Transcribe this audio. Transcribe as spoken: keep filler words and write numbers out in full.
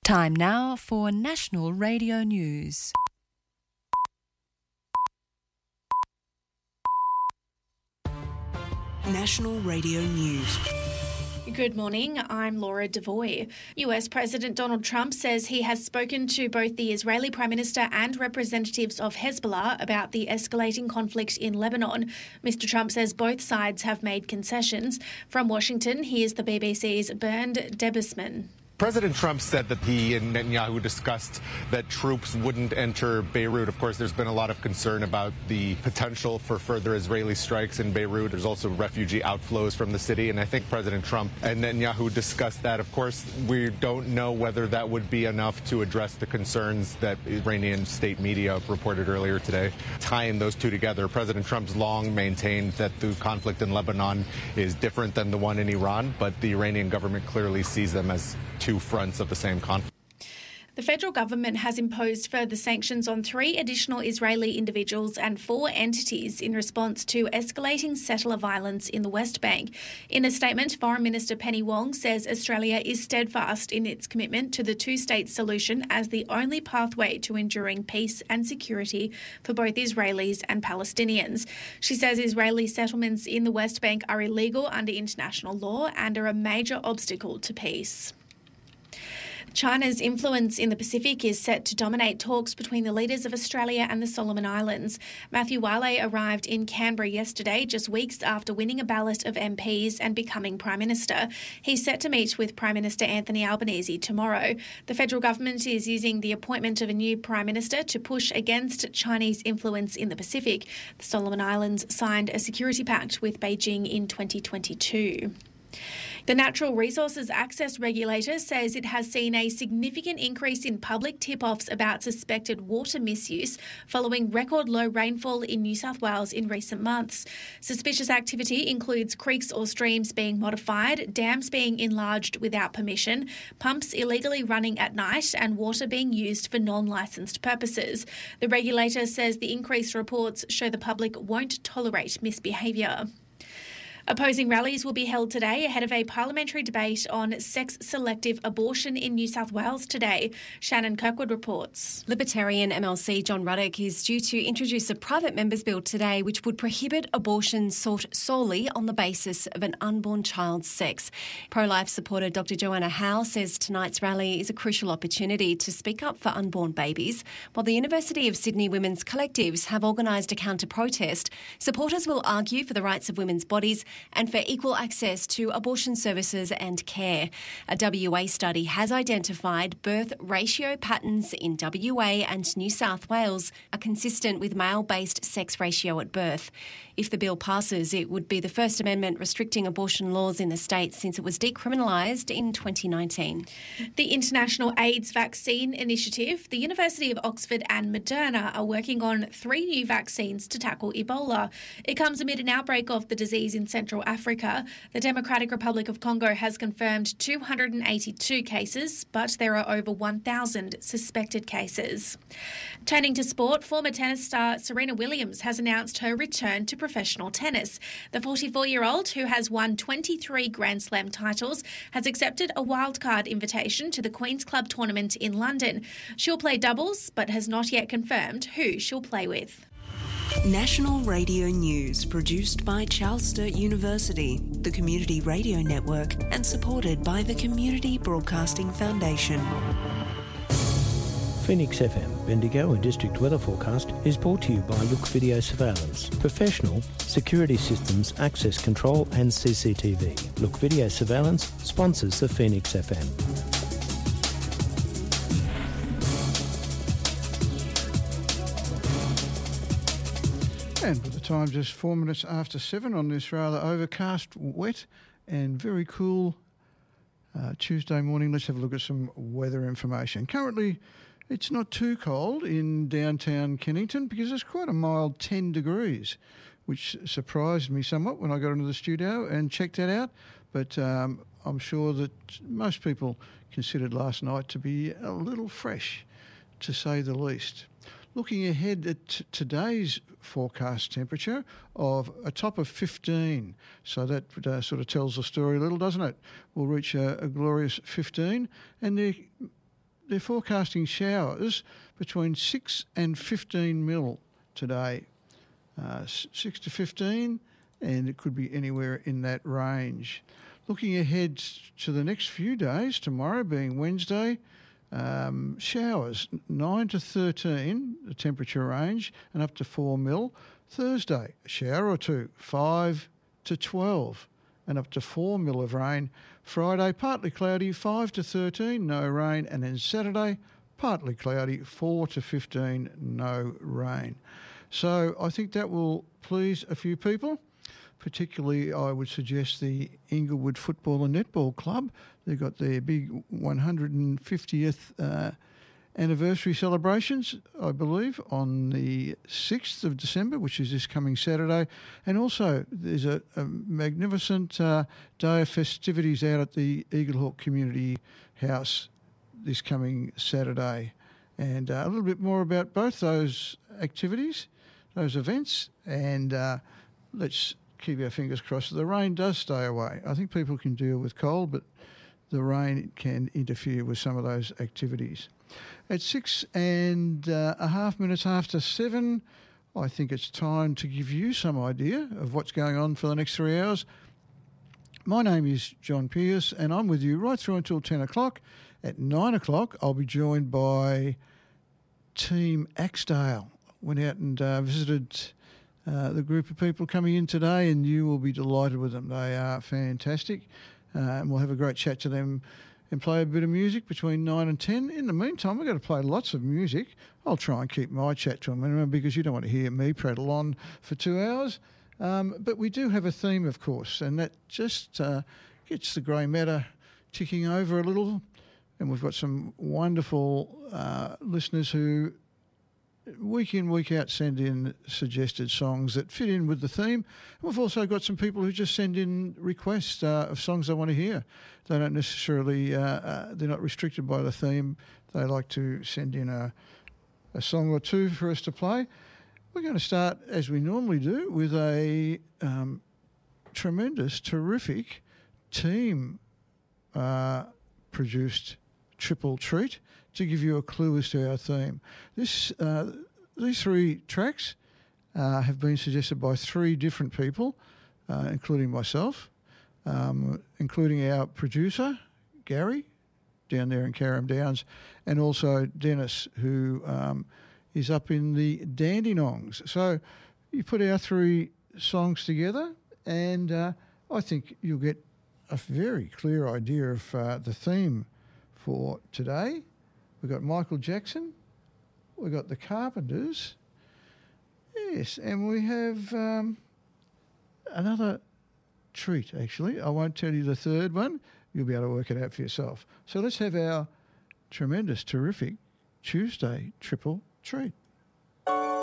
Time now for National Radio News. National Radio News. Good morning, I'm Laura Devoy. U S President Donald Trump says he has spoken to both the Israeli Prime Minister and representatives of Hezbollah about the escalating conflict in Lebanon. Mister Trump says both sides have made concessions. From Washington, here's the B B C's Bernd Debusman. President Trump said that he and Netanyahu discussed that troops wouldn't enter Beirut. Of course, there's been a lot of concern about the potential for further Israeli strikes in Beirut. There's also refugee outflows from the city, and I think President Trump and Netanyahu discussed that. Of course, we don't know whether that would be enough to address the concerns that Iranian state media reported earlier today. Tying those two together, President Trump's long maintained that the conflict in Lebanon is different than the one in Iran, but the Iranian government clearly sees them as two fronts of the same conflict. The federal government has imposed further sanctions on three additional Israeli individuals and four entities in response to escalating settler violence in the West Bank. In a statement, Foreign Minister Penny Wong says Australia is steadfast in its commitment to the two-state solution as the only pathway to enduring peace and security for both Israelis and Palestinians. She says Israeli settlements in the West Bank are illegal under international law and are a major obstacle to peace. China's influence in the Pacific is set to dominate talks between the leaders of Australia and the Solomon Islands. Matthew Wiley arrived in Canberra yesterday, just weeks after winning a ballot of M Ps and becoming Prime Minister. He's set to meet with Prime Minister Anthony Albanese tomorrow. The federal government is using the appointment of a new Prime Minister to push against Chinese influence in the Pacific. The Solomon Islands signed a security pact with Beijing in twenty twenty-two. The Natural Resources Access Regulator says it has seen a significant increase in public tip-offs about suspected water misuse following record low rainfall in New South Wales in recent months. Suspicious activity includes creeks or streams being modified, dams being enlarged without permission, pumps illegally running at night, and water being used for non-licensed purposes. The regulator says the increased reports show the public won't tolerate misbehaviour. Opposing rallies will be held today ahead of a parliamentary debate on sex-selective abortion in New South Wales today. Shannon Kirkwood reports. Libertarian M L C John Ruddock is due to introduce a private member's bill today which would prohibit abortion sought solely on the basis of an unborn child's sex. Pro-life supporter Doctor Joanna Howe says tonight's rally is a crucial opportunity to speak up for unborn babies. While the University of Sydney Women's Collectives have organised a counter-protest, supporters will argue for the rights of women's bodies and for equal access to abortion services and care. A W A study has identified birth ratio patterns in W A and New South Wales are consistent with male-based sex ratio at birth. If the bill passes, it would be the first amendment restricting abortion laws in the state since it was decriminalised in twenty nineteen. The International AIDS Vaccine Initiative, the University of Oxford and Moderna are working on three new vaccines to tackle Ebola. It comes amid an outbreak of the disease in Central Africa. The Democratic Republic of Congo has confirmed two hundred eighty-two cases, but there are over one thousand suspected cases. Turning to sport, former tennis star Serena Williams has announced her return to professional tennis. The forty-four-year-old, who has won twenty-three Grand Slam titles, has accepted a wildcard invitation to the Queen's Club tournament in London. She'll play doubles, but has not yet confirmed who she'll play with. National Radio News, produced by Charles Sturt University, the Community Radio Network, and supported by the Community Broadcasting Foundation. Phoenix F M, Bendigo and District Weather Forecast is brought to you by Look Video Surveillance. Professional, security systems, access control and C C T V. Look Video Surveillance sponsors the Phoenix F M. And with the time just four minutes after seven on this rather overcast, wet and very cool uh, Tuesday morning, let's have a look at some weather information. Currently, it's not too cold in downtown Kennington because it's quite a mild ten degrees, which surprised me somewhat when I got into the studio and checked that out. But um, I'm sure that most people considered last night to be a little fresh, to say the least. Looking ahead at t- today's forecast temperature of a top of fifteen. So that uh, sort of tells the story a little, doesn't it? We'll reach a, a glorious fifteen, and there they're forecasting showers between six and fifteen mil today. Uh, six to fifteen, and it could be anywhere in that range. Looking ahead to the next few days, tomorrow being Wednesday, um, showers nine to thirteen, the temperature range, and up to four mil. Thursday, a shower or two, five to twelve, and up to four mil of rain. Friday, partly cloudy, five to thirteen, no rain. And then Saturday, partly cloudy, four to fifteen, no rain. So I think that will please a few people. Particularly, I would suggest the Inglewood Football and Netball Club. They've got their big one hundred fiftieth uh, anniversary celebrations, I believe, on the sixth of December, which is this coming Saturday. And also there's a, a magnificent uh, day of festivities out at the Eaglehawk Community House this coming Saturday. And uh, a little bit more about both those activities, those events, and uh, let's keep our fingers crossed that the rain does stay away. I think people can deal with cold, but the rain can interfere with some of those activities. At six and uh, a half minutes after seven, I think it's time to give you some idea of what's going on for the next three hours. My name is John Pearce, and I'm with you right through until ten o'clock. At nine o'clock, I'll be joined by Team Axedale. Went out and uh, visited uh, the group of people coming in today, and you will be delighted with them. They are fantastic, uh, and we'll have a great chat to them and play a bit of music between nine and ten. In the meantime, we've got to play lots of music. I'll try and keep my chat to a minimum because you don't want to hear me prattle on for two hours. Um, but we do have a theme, of course, and that just uh, gets the grey matter ticking over a little. And we've got some wonderful uh, listeners who week in, week out send in suggested songs that fit in with the theme. We've also got some people who just send in requests uh, of songs they want to hear. They don't necessarily, uh, uh, they're not restricted by the theme. They like to send in a, a song or two for us to play. We're going to start, as we normally do, with a um, tremendous, terrific team uh, produced triple treat to give you a clue as to our theme. This, uh, these three tracks uh, have been suggested by three different people, uh, including myself, um, including our producer, Gary, down there in Carrum Downs, and also Dennis, who um, is up in the Dandenongs. So you put our three songs together, and uh, I think you'll get a very clear idea of uh, the theme for today. We've got Michael Jackson, we've got the Carpenters, yes, and we have um, another treat, actually. I won't tell you the third one. You'll be able to work it out for yourself. So let's have our tremendous, terrific Tuesday triple treat.